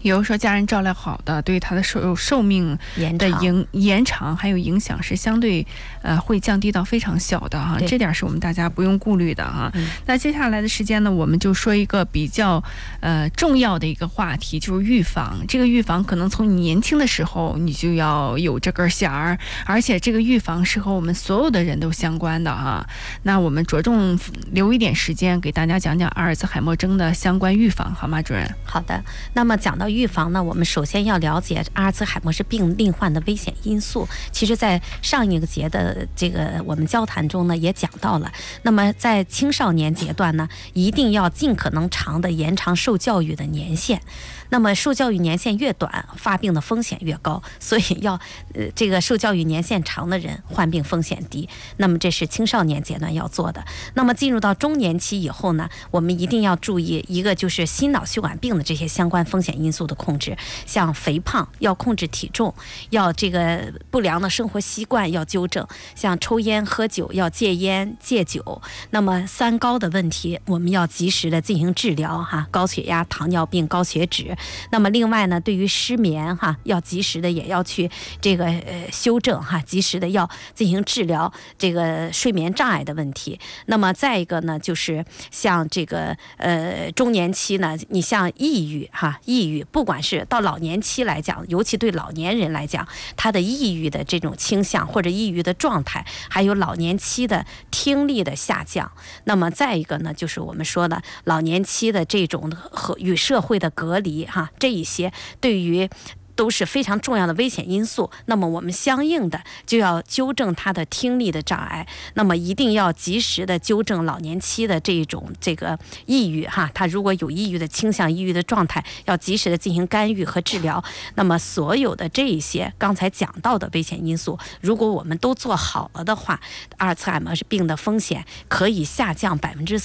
有的说家人照料好的，对他的寿命的延长还有影响是相对会降低到非常小的哈，这点是我们大家不用顾虑的哈。那接下来的时间呢，我们就说一个比较重要的一个话题，就是预防。这个预防可能从你年轻的时候你就要有这根弦儿，而且这个预防是和我们所有的人都相关的哈。那我们着重留一点时间给大家讲讲阿尔兹海默症的相关预防，好吗，主任？ 好的。那么讲到预防呢，我们首先要了解阿尔兹海默氏病病患的危险因素。其实在上一个节的这个我们交谈中呢也讲到了，那么在青少年阶段呢，一定要尽可能长的延长受教育的年限。那么受教育年限越短，发病的风险越高，所以要这个受教育年限长的人患病风险低。那么这是青少年阶段要做的。那么进入到中年期以后呢，我们一定要注意一个就是心脑血管病的这些相关风险因素的控制，像肥胖要控制体重，要这个不良的生活习惯要纠正，像抽烟喝酒要戒烟戒酒。那么三高的问题我们要及时的进行治疗哈，高血压、糖尿病、高血脂。那么另外呢，对于失眠哈，要及时的也要去这个修正哈，及时的要进行治疗这个睡眠障碍的问题。那么再一个呢，就是像这个中年期呢，你像抑郁不管是到老年期来讲，尤其对老年人来讲，他的抑郁的这种倾向或者抑郁的状态，还有老年期的听力的下降。那么再一个呢，就是我们说的老年期的这种和与社会的隔离哈，这一些对于都是非常重要的危险因素。那么我们相应的就要纠正他的听力的障碍，那么一定要及时的纠正老年期的这个抑郁哈，他如果有抑郁的倾向、抑郁的状态，要及时的进行干预和治疗。那么所有的这一些刚才讲到的危险因素，如果我们都做好了的话，阿尔茨海默病的风险可以下降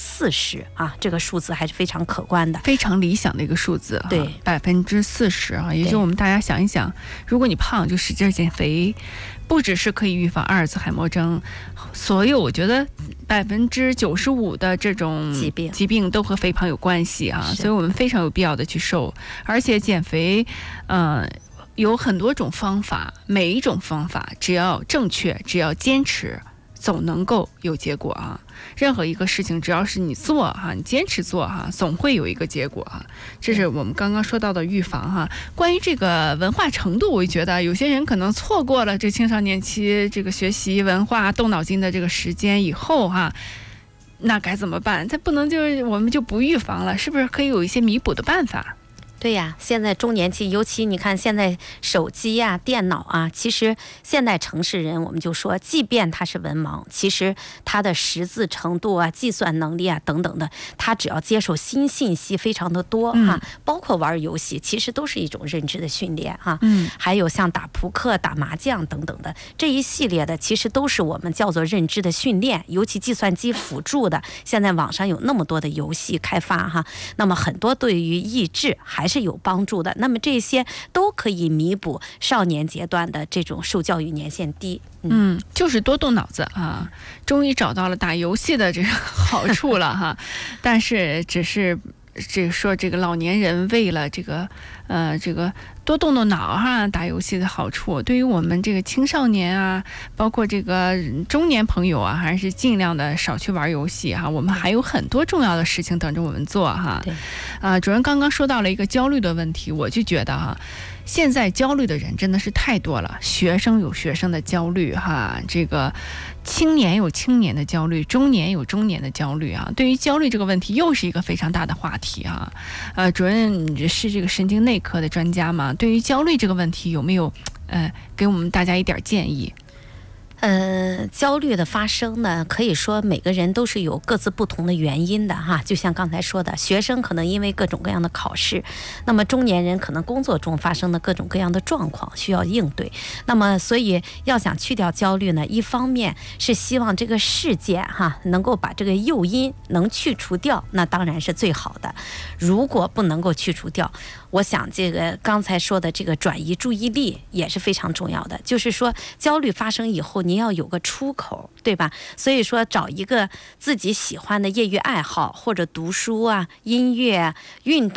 40%啊，这个数字还是非常可观的， 非常理想的一个数字。 对 ，40%啊，也就我们大家想一想，如果你胖就使劲减肥，不只是可以预防阿尔兹海默症，所有我觉得95%的这种疾病都和肥胖有关系啊，所以我们非常有必要的去瘦。而且减肥有很多种方法，每一种方法只要正确，只要坚持，总能够有结果啊。任何一个事情只要是你做哈，你坚持做哈，总会有一个结果哈。这是我们刚刚说到的预防哈。关于这个文化程度，我觉得有些人可能错过了这青少年期这个学习文化动脑筋的这个时间以后哈，那该怎么办？他不能就是我们就不预防了，是不是可以有一些弥补的办法？ 对呀，现在中年期，尤其你看现在手机啊、电脑啊，其实现代城市人，我们就说，即便他是文盲，其实他的识字程度啊、计算能力啊等等的，他只要接受新信息非常的多哈，包括玩游戏，其实都是一种认知的训练哈。还有像打扑克、打麻将等等的这一系列的，其实都是我们叫做认知的训练，尤其计算机辅助的，现在网上有那么多的游戏开发哈，那么很多对于益智还是有帮助的，那么这些都可以弥补少年阶段的这种受教育年限低。 就是多动脑子啊，终于找到了打游戏的这个好处了哈。但是只是说这个老年人为了这个多动动脑哈，打游戏的好处，对于我们这个青少年啊，包括这个中年朋友啊，还是尽量的少去玩游戏哈。我们还有很多重要的事情等着我们做哈。对，主任刚刚说到了一个焦虑的问题，我就觉得哈，现在焦虑的人真的是太多了，学生有学生的焦虑哈，这个青年有青年的焦虑，中年有中年的焦虑啊。对于焦虑这个问题，又是一个非常大的话题啊。主任是这个神经内科的专家嘛？对于焦虑这个问题，有没有给我们大家一点建议？ 焦虑的发生呢，可以说每个人都是有各自不同的原因的哈。就像刚才说的，学生可能因为各种各样的考试，那么中年人可能工作中发生的各种各样的状况需要应对。那么所以要想去掉焦虑呢，一方面是希望这个事件哈能够把这个诱因能去除掉，那当然是最好的。如果不能够去除掉，我想这个刚才说的这个转移注意力也是非常重要的，就是说焦虑发生以后你要有个出口，对吧？所以说找一个自己喜欢的业余爱好，或者读书啊、音乐啊、运动啊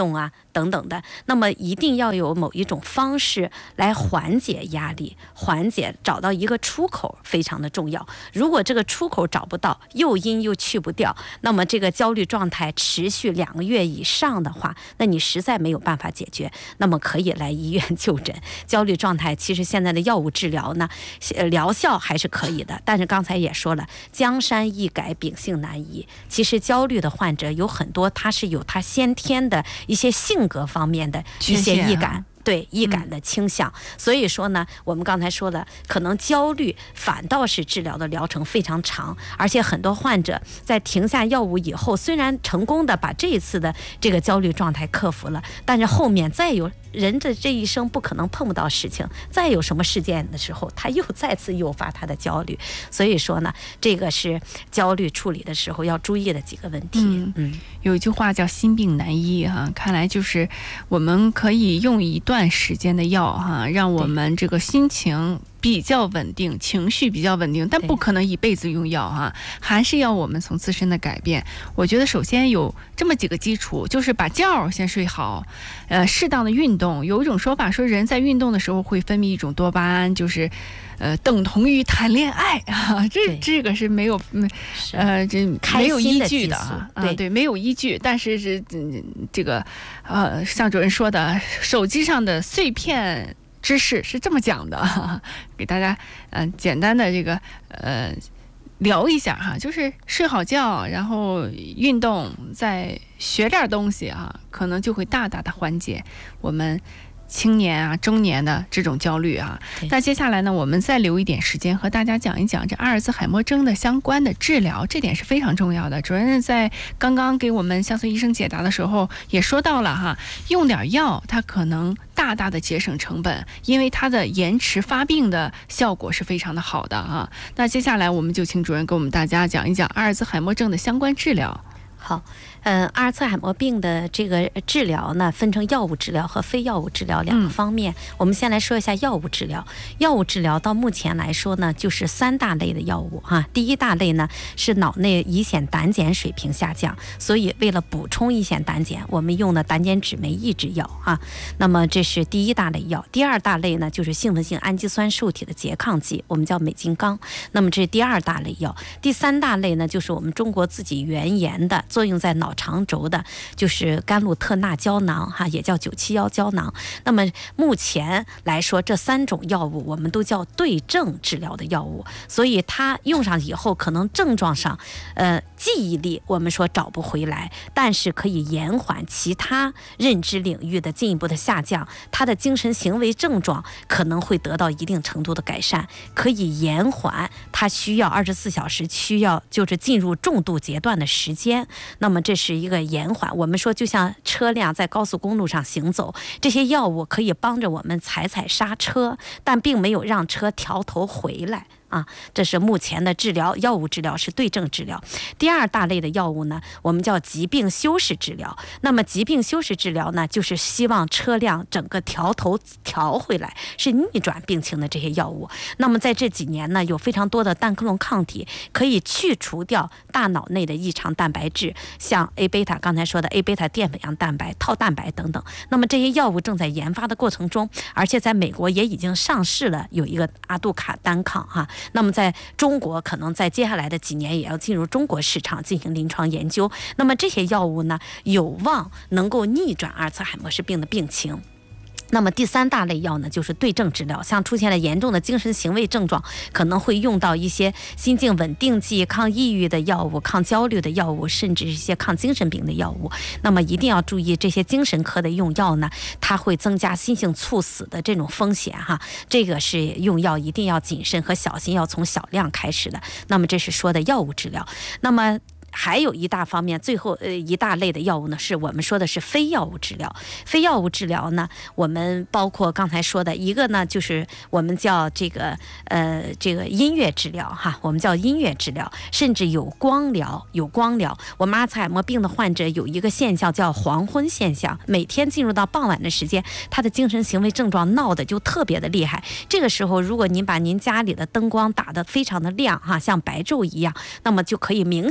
等等的，那么一定要有某一种方式来缓解压力，找到一个出口非常的重要。如果这个出口找不到，诱因又去不掉，那么这个焦虑状态持续2个月以上的话，那你实在没有办法解决，那么可以来医院就诊。焦虑状态其实现在的药物治疗呢，疗效还是可以的，但是刚才也说了，江山易改，秉性难移。其实焦虑的患者有很多，他是有他先天的一些性格方面的一些易感。对易感的倾向，所以说呢，我们刚才说的，可能焦虑反倒是治疗的疗程非常长，而且很多患者在停下药物以后，虽然成功的把这一次的这个焦虑状态克服了，但是后面再有人的这一生不可能碰不到事情，再有什么事件的时候，他又再次诱发他的焦虑。所以说呢，这个是焦虑处理的时候要注意的几个问题。 有一句话叫心病难医啊，看来就是我们可以用一段时间的药哈，让我们这个心情比较稳定，情绪比较稳定，但不可能一辈子用药哈，还是要我们从自身的改变。我觉得首先有这么几个基础，就是把觉先睡好，适当的运动。有一种说法说，人在运动的时候会分泌一种多巴胺，就是等同于谈恋爱啊，这个是没有这没有依据的啊，对，没有依据。但是这个像主任说的，手机上的碎片知识是这么讲的，给大家简单的这个聊一下哈，就是睡好觉，然后运动，再学点东西啊，可能就会大大的缓解我们青年啊、中年的这种焦虑啊。那接下来呢，我们再留一点时间和大家讲一讲这阿尔兹海默症的相关的治疗，这点是非常重要的。主任在刚刚给我们向岁医生解答的时候也说到了哈，用点药它可能大大的节省成本，因为它的延迟发病的效果是非常的好的啊。那接下来我们就请主任给我们大家讲一讲阿尔兹海默症的相关治疗。 好，阿尔茨海默病的这个治疗呢，分成药物治疗和非药物治疗2个方面。我们先来说一下药物治疗。药物治疗到目前来说呢，就是3大类的药物哈。第一大类呢是脑内乙酰胆碱水平下降，所以为了补充乙酰胆碱，我们用的胆碱酯酶抑制药啊。那么这是第一大类药。第二大类呢就是兴奋性氨基酸受体的拮抗剂，我们叫美金刚。那么这是第2大类药。第3大类呢就是我们中国自己原研的作用在脑肠轴的，就是甘露特钠胶囊哈，也叫971胶囊。那么目前来说，这3种药物我们都叫对症治疗的药物，所以它用上以后，可能症状上，记忆力我们说找不回来，但是可以延缓其他认知领域的进一步的下降，它的精神行为症状可能会得到一定程度的改善，可以延缓它需要24小时需要就是进入重度阶段的时间。那么这是一个延缓，我们说就像车辆在高速公路上行走，这些药物可以帮着我们踩刹车，但并没有让车调头回来啊，这是目前的治疗，药物治疗是对症治疗。第2大类的药物呢，我们叫疾病修饰治疗。那么疾病修饰治疗呢，就是希望车辆整个调头调回来，是逆转病情的这些药物。那么在这几年呢，有非常多的单克隆抗体可以去除掉大脑内的异常蛋白质，像 A 贝塔刚才说的 A 贝塔淀粉样蛋白、套蛋白等等。那么这些药物正在研发的过程中，而且在美国也已经上市了，有一个阿杜卡单抗哈。那么在中国可能在接下来的几年也要进入中国市场进行临床研究。那么这些药物呢，有望能够逆转阿尔茨海默氏病的病情。那么第3大类药呢，就是对症治疗，像出现了严重的精神行为症状，可能会用到一些心境稳定剂、抗抑郁的药物、抗焦虑的药物，甚至一些抗精神病的药物。那么一定要注意，这些精神科的用药呢，它会增加心性猝死的这种风险哈。这个是用药一定要谨慎和小心，要从小量开始的。那么这是说的药物治疗。那么还有一大方面，最后一大类的药物呢，是我们说的是非药物治疗。非药物治疗呢，我们包括刚才说的一个呢，就是我们叫这个音乐治疗哈，我们叫音乐治疗，甚至有光疗。我们阿尔茨海默病的患者有一个现象叫黄昏现象，每天进入到傍晚的时间，他的精神行为症状闹得就特别的厉害。这个时候，如果您把您家里的灯光打得非常的亮哈，像白昼一样，那么就可以明显的缓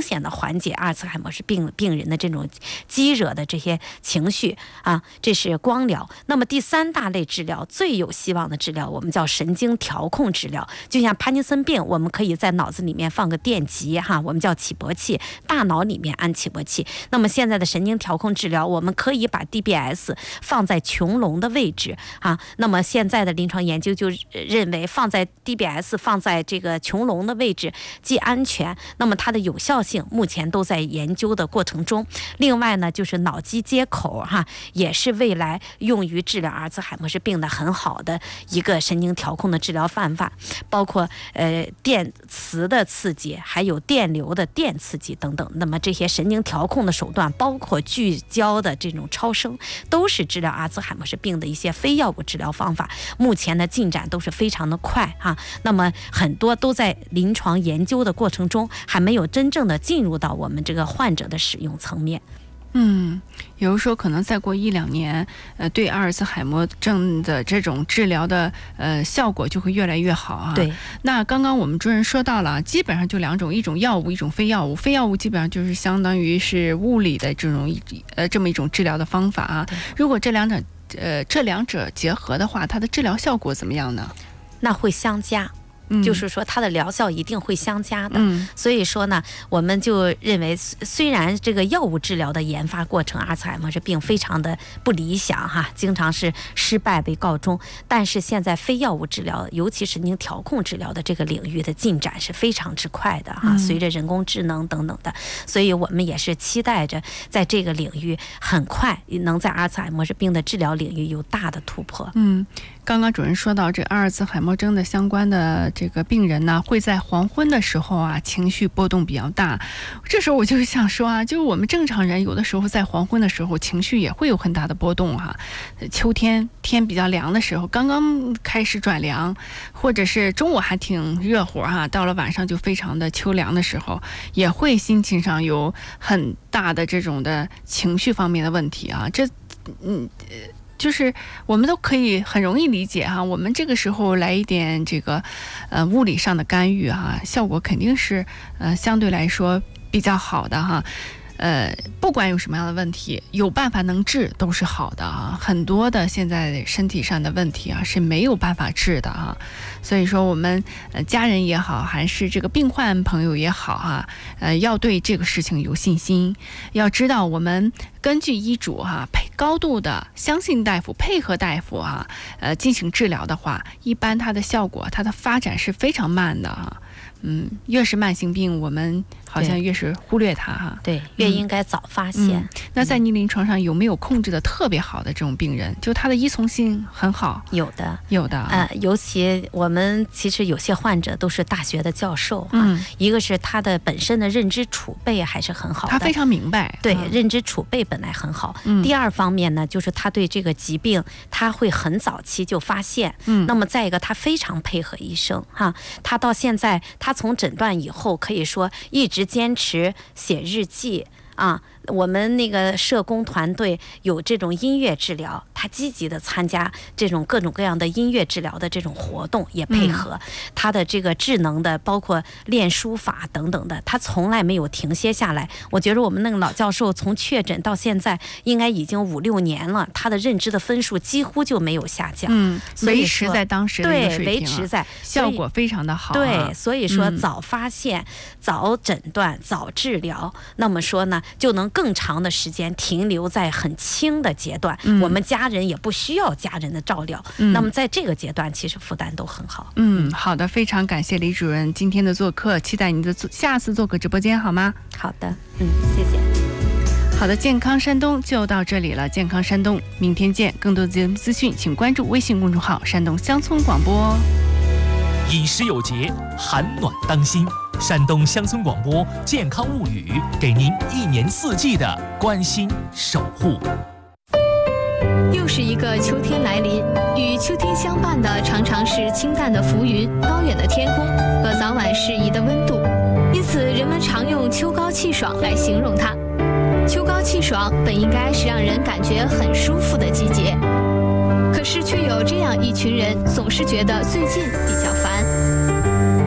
缓解阿尔茨海默氏病人的这种激惹的这些情绪啊，这是光疗。那么第3大类治疗最有希望的治疗，我们叫神经调控治疗。就像帕金森病，我们可以在脑子里面放个电极哈，我们叫起搏器，大脑里面安起搏器。那么现在的神经调控治疗，我们可以把 DBS 放在穹窿的位置啊。那么现在的临床研究就认为，放在 DBS 放在这个穹窿的位置既安全，那么它的有效性目前都在研究的过程中。另外呢，就是脑机接口哈，也是未来用于治疗阿尔茨海默氏病的很好的一个神经调控的治疗方法，包括电磁的刺激，还有电流的电刺激等等。那么这些神经调控的手段，包括聚焦的这种超声，都是治疗阿尔茨海默氏病的一些非药物治疗方法。目前的进展都是非常的快哈，那么很多都在临床研究的过程中，还没有真正的进入到我们这个患者的使用层面。 也就是说可能再过1-2年，对阿尔茨海默症的这种治疗的效果就会越来越好啊。 对， 那刚刚我们主任说到了，基本上就2种，一种药物，一种非药物。非药物基本上就是相当于是物理的这么一种治疗的方法啊。如果这两者结合的话，它的治疗效果怎么样呢？ 那会相加。就是说它的疗效一定会相加的。所以说呢，我们就认为，虽然这个药物治疗的研发过程，阿尔茨海默氏病非常的不理想哈，经常是失败为告终，但是现在非药物治疗，尤其神经调控治疗的这个领域的进展是非常之快的哈，随着人工智能等等的，所以我们也是期待着在这个领域很快能在阿尔茨海默氏病的治疗领域有大的突破。 刚刚主任说到这阿尔茨海默症的相关的这个病人呢，会在黄昏的时候啊，情绪波动比较大。这时候我就想说啊，就是我们正常人有的时候在黄昏的时候情绪也会有很大的波动哈。秋天天比较凉的时候，刚刚开始转凉，或者是中午还挺热乎哈，到了晚上就非常的秋凉的时候，也会心情上有很大的这种的情绪方面的问题啊。就是我们都可以很容易理解哈，我们这个时候来一点这个物理上的干预哈，效果肯定是相对来说比较好的哈。不管有什么样的问题，有办法能治都是好的啊。很多的现在身体上的问题啊是没有办法治的啊，所以说我们家人也好，还是这个病患朋友也好啊，要对这个事情有信心，要知道我们根据医嘱哈，高度的相信大夫，配合大夫啊，进行治疗的话，一般它的效果，它的发展是非常慢的啊。越是慢性病，我们好像越是忽略它哈。 对，越应该早发现。 那在您临床上有没有控制的特别好的这种病人？就他的依从性很好？ 有的。尤其我们其实有些患者都是大学的教授一个是他的本身的认知储备还是很好的， 他非常明白。 对，认知储备本来很好。第二方面呢，就是他对这个疾病他会很早期就发现。那么再一个，他非常配合医生哈，他到现在他从诊断以后可以说一直坚持写日记啊。我们那个社工团队有这种音乐治疗，他积极的参加这种各种各样的音乐治疗的这种活动，也配合他的这个智能的，包括练书法等等的，他从来没有停歇下来。我觉得我们那个老教授从确诊到现在应该已经5-6年了，他的认知的分数几乎就没有下降， 维持在当时的一个水平， 对，维持在， 效果非常的好。 对，所以说早发现、早诊断、早治疗，那么说呢，就能更长的时间停留在很轻的阶段，我们家人也不需要家人的照料，那么在这个阶段其实负担都很好。 好的，非常感谢李主任今天的做客，期待你的下次做客直播间好吗？ 好的，谢谢。 好的，健康山东就到这里了，健康山东明天见。更多节目资讯请关注微信公众号山东乡村广播。 饮食有节，寒暖当心。山东乡村广播健康物语，给您1年4季的关心守护。 又是一个秋天来临，与秋天相伴的常常是清淡的浮云、高远的天空和早晚适宜的温度，因此人们常用秋高气爽来形容它。秋高气爽本应该是让人感觉很舒服的季节，可是却有这样一群人总是觉得最近比较烦。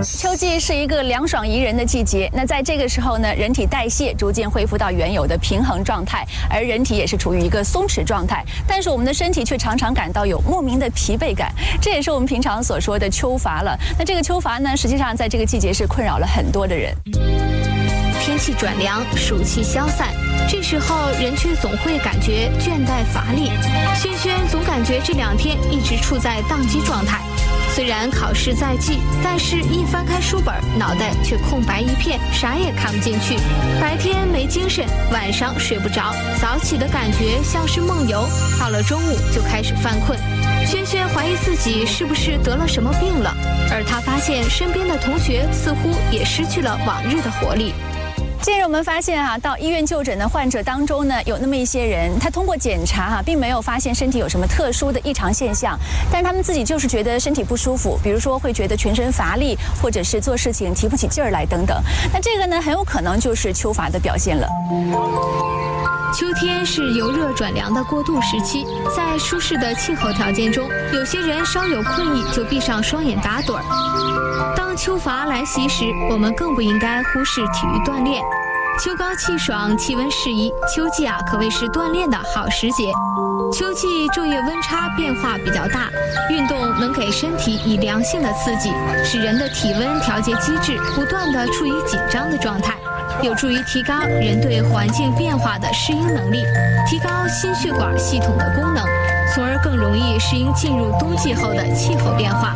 秋季是一个凉爽宜人的季节，那在这个时候呢，人体代谢逐渐恢复到原有的平衡状态，而人体也是处于一个松弛状态。但是我们的身体却常常感到有莫名的疲惫感，这也是我们平常所说的秋乏了。那这个秋乏呢，实际上在这个季节是困扰了很多的人。 天气转凉，暑气消散，这时候人却总会感觉倦怠乏力。轩轩总感觉这2天一直处在宕机状态。虽然考试在即，但是一翻开书本，脑袋却空白一片，啥也看不进去。白天没精神，晚上睡不着，早起的感觉像是梦游，到了中午就开始犯困。轩轩怀疑自己是不是得了什么病了，而他发现身边的同学似乎也失去了往日的活力。 近日我们发现到医院就诊的患者当中呢，有那么一些人，他通过检查并没有发现身体有什么特殊的异常现象，但是他们自己就是觉得身体不舒服，比如说会觉得全身乏力，或者是做事情提不起劲儿来等等。那这个呢，很有可能就是秋乏的表现了。 秋天是由热转凉的过渡时期，在舒适的气候条件中，有些人稍有困意就闭上双眼打盹儿。当秋乏来袭时，我们更不应该忽视体育锻炼。秋高气爽，气温适宜，秋季可谓是锻炼的好时节。秋季昼夜温差变化比较大，运动能给身体以良性的刺激，使人的体温调节机制不断地处于紧张的状态，有助于提高人对环境变化的适应能力，提高心血管系统的功能，从而更容易适应进入冬季后的气候变化。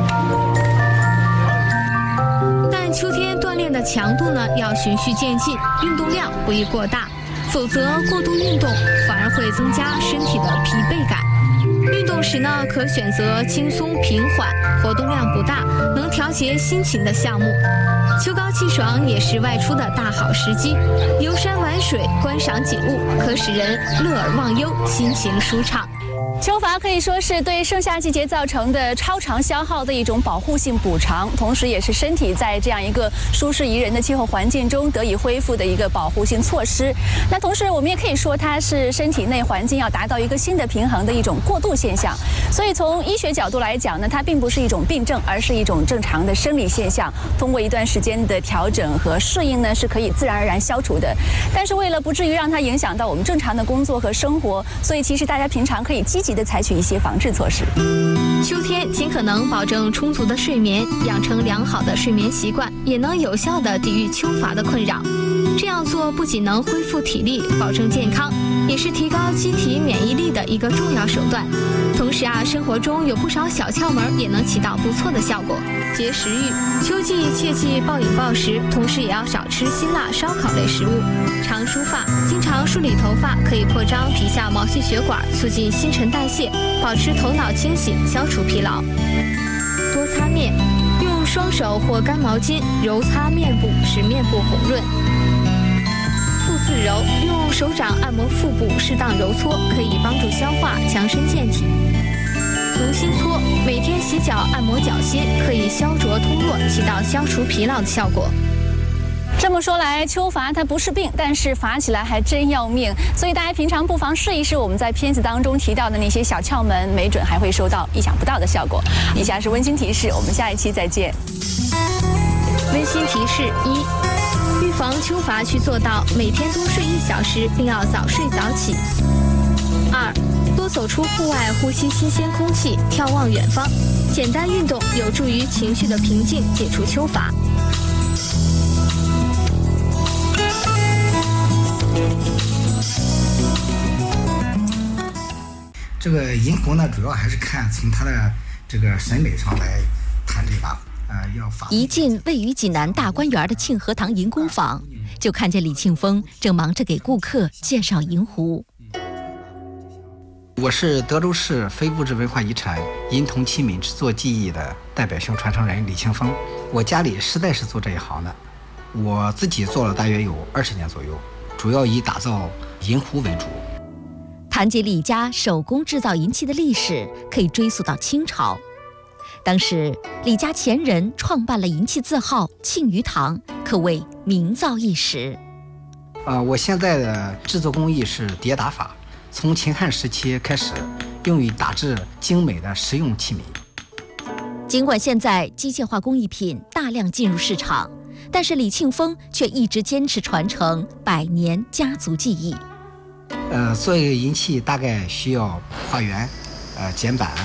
但秋天锻炼的强度呢，要循序渐进，运动量不宜过大，否则过度运动反而会增加身体的疲惫感。运动时呢，可选择轻松平缓、活动量不大、能调节心情的项目。秋高气爽也是外出的大好时机，游山玩水、观赏景物，可使人乐而忘忧，心情舒畅。 秋乏可以说是对盛夏季节造成的超长消耗的一种保护性补偿，同时也是身体在这样一个舒适宜人的气候环境中得以恢复的一个保护性措施。那同时我们也可以说它是身体内环境要达到一个新的平衡的一种过渡现象。所以从医学角度来讲呢，它并不是一种病症，而是一种正常的生理现象，通过一段时间的调整和适应呢，是可以自然而然消除的。但是为了不至于让它影响到我们正常的工作和生活，所以其实大家平常可以积极的采取一些防治措施。 秋天尽可能保证充足的睡眠，养成良好的睡眠习惯，也能有效地抵御秋乏的困扰。这样做不仅能恢复体力，保证健康，也是提高机体免疫力的一个重要手段。同时生活中有不少小窍门也能起到不错的效果。节食欲，秋季切忌暴饮暴食，同时也要少吃辛辣烧烤类食物。常梳发，经常梳理头发可以扩张皮下毛细血管，促进新陈代谢，保持头脑清醒，消除疲劳。多擦面，用双手或干毛巾揉擦面部，使面部红润。腹自揉，用手掌按摩腹部，适当揉搓，可以帮助消化，强身健体。足心搓，每天洗脚按摩脚心，可以消浊通络，起到消除疲劳的效果。 这么说来，秋乏它不是病，但是乏起来还真要命。所以大家平常不妨试一试我们在片子当中提到的那些小窍门，没准还会收到意想不到的效果。以下是温馨提示，我们下一期再见。 温馨提示1：预防秋乏需做到每天多睡1小时，并要早睡早起。2：多走出户外，呼吸新鲜空气，眺望远方。简单运动有助于情绪的平静，解除秋乏。 这个银狐呢，主要还是看从它的这个审美上来谈这把。 一进位于济南大观园的庆和堂银工坊，就看见李庆峰正忙着给顾客介绍银壶。 我是德州市非物质文化遗产银铜器皿制作技艺的代表性传承人李庆峰。我家里实在是做这一行的，我自己做了大约有20年左右，主要以打造银壶为主。 谈及李家手工制造银器的历史，可以追溯到清朝。当时李家前人创办了银器字号庆余堂，可谓名噪一时。 我现在的制作工艺是叠打法，从秦汉时期开始，用于打制精美的实用器皿。 尽管现在机械化工艺品大量进入市场，但是李庆峰却一直坚持传承100年家族技艺。 做一个银器大概需要画圆、剪板、